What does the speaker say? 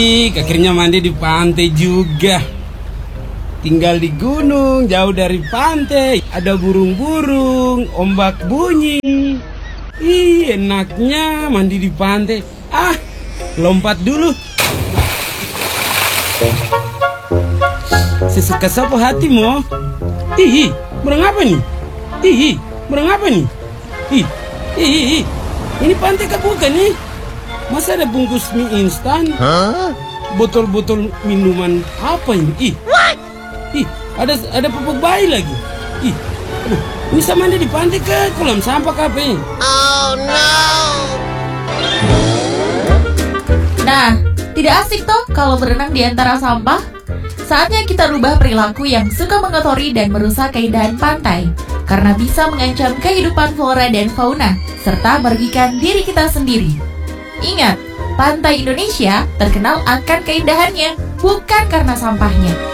Akhirnya mandi di pantai juga. Tinggal di gunung, jauh dari pantai. Ada burung-burung, ombak bunyi. Ih, enaknya mandi di pantai. Ah, lompat dulu. Sesuka sapu hatimu. Ih, burung apa nih? Ih, burung apa nih? Ih. Ini pantai kah bukan nih? Masa ada bungkus mie instan? Botol-botol minuman apa ini? Ih, ada pupuk bayi lagi. Ih, aduh, ini sama di pantai ke kolam sampah kape. Oh no. Nah, tidak asik toh kalau berenang di antara sampah? Saatnya kita rubah perilaku yang suka mengotori dan merusak keindahan pantai, karena bisa mengancam kehidupan flora dan fauna, serta merugikan diri kita sendiri. Ingat, pantai Indonesia terkenal akan keindahannya, bukan karena sampahnya.